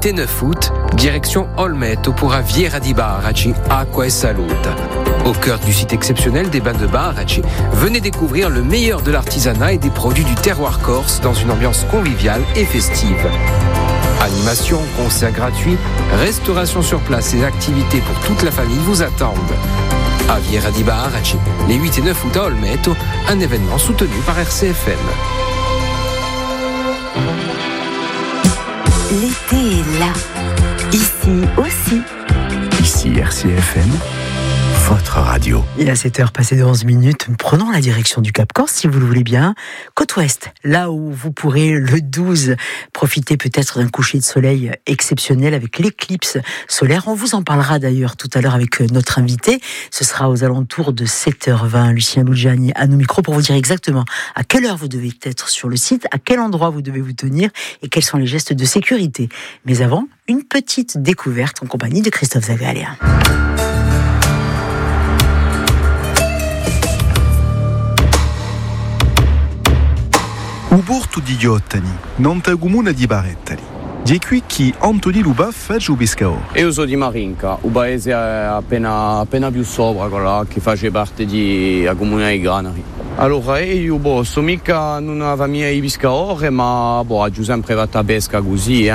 8 et 9 août, direction Olmeto pour Aviera di Baraci, Acqua e Salute. Au cœur du site exceptionnel des bains de Baraci, venez découvrir le meilleur de l'artisanat et des produits du terroir corse dans une ambiance conviviale et festive. Animation, concerts gratuits, restauration sur place et activités pour toute la famille vous attendent. Aviera di Baraci, les 8 et 9 août à Olmeto, un événement soutenu par RCFM. L'été est là, ici aussi. Ici RCFM, votre radio. Et à 7h passées de 11 minutes, prenons la direction du Cap Corse, si vous le voulez bien. Côte ouest, là où vous pourrez le 12 profiter peut-être d'un coucher de soleil exceptionnel avec l'éclipse solaire. On vous en parlera d'ailleurs tout à l'heure avec notre invité. Ce sera aux alentours de 7h20. Lucien Lugiani à nos micros pour vous dire exactement à quelle heure vous devez être sur le site, à quel endroit vous devez vous tenir et quels sont les gestes de sécurité. Mais avant, une petite découverte en compagnie de Christophe Zagalia. Uborto di Ghiottani, non te comune di Barettari. Di qui chi Antoni Luba fa giù Biscaor. Io sono di Marinca, un paese appena più sopra, quello che face parte di comune di Granari. Allora io sono mica in una famiglia di pescatori, ma ho sempre fatto la pesca così,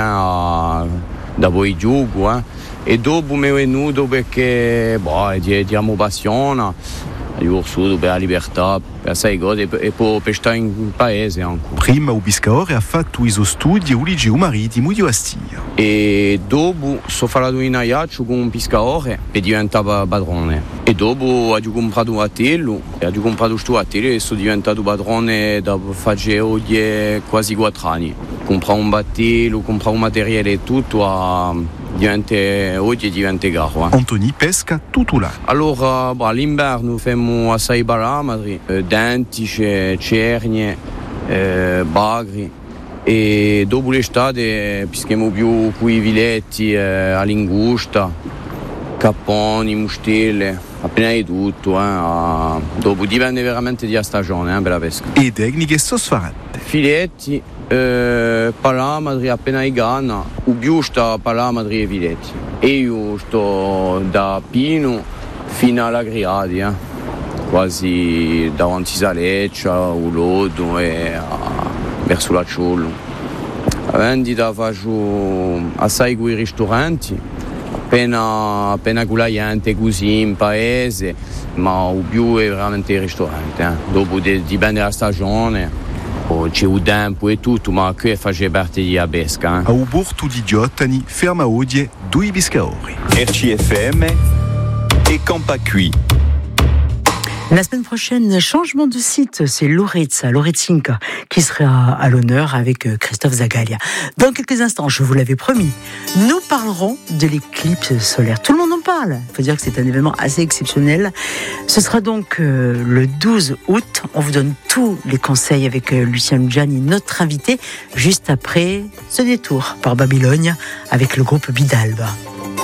da poi giugo. E dopo mi è venuto perché ti amo passione. Io ho vissuto per la libertà, per sai cose e poi per stare in paese anche. Prima il Biscaore ha fatto i suoi studi al liceo marittimo di Ostia. E dopo sono fatto in aiaccio con un pescatore e diventava padrone. E dopo ho comprato un atello, e sono diventato padrone dopo fare quasi 4 anni. Comprare un battello, comprare un materiale e tutto oggi diventa caro. Antoni pesca tutto l'anno. Allora, all'inverno facciamo assai parametri, dentice, cerne, bagri. E dopo l'estate peschiamo più con i viletti, a lingusta, capponi, mustelle, appena di tutto. Dopo dipende veramente dalla stagione per la pesca. E tecniche sosfarate. Filetti, parametri appena i ganna, ubiusta parametri e filetti. E io sto da Pino fino alla Griadi, quasi davanti a Saleccia, Ulodo e verso la Ciollo. La vendita faccio assai con i ristoranti, appena con la gente così in paese, ma il più è veramente il ristorante. Dopo dipende dalla stagione. C'è un tempo e tutto, ma qui faceva parte della pesca. A Uborto di Ghiottani ferma oggi 2 pescatori. RCFM et Campacui. La semaine prochaine, changement de site, c'est Loretzinka, qui sera à l'honneur avec Christophe Zagalia. Dans quelques instants, je vous l'avais promis, nous parlerons de l'éclipse solaire. Tout le monde en parle. Il faut dire que c'est un événement assez exceptionnel. Ce sera donc le 12 août. On vous donne tous les conseils avec Lucien Lugiani, notre invité, juste après ce détour par Babylone avec le groupe Bidalba.